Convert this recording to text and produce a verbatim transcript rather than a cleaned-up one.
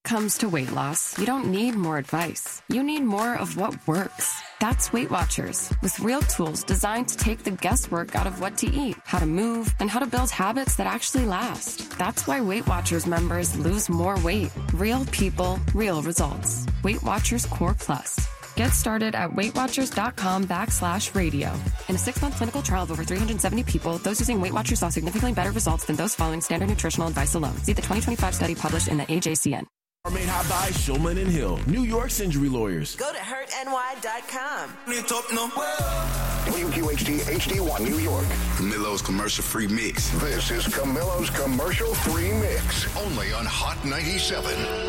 comes to weight loss, you don't need more advice. You need more of what works. That's Weight Watchers, with real tools designed to take the guesswork out of what to eat, how to move, and how to build habits that actually last. That's why Weight Watchers members lose more weight. Real people, real results. Weight Watchers Core Plus. Get started at WeightWatchers.com backslash radio. In a six-month clinical trial of over three hundred seventy people, those using Weight Watchers saw significantly better results than those following standard nutritional advice alone. See the twenty twenty-five study published in the A J C N. Are made hot by Shulman and Hill, New York's injury lawyers. Go to hurt N Y dot com. W Q H D H D one, New York. Camilo's commercial-free mix. This is Camilo's commercial-free mix. Only on Hot ninety-seven.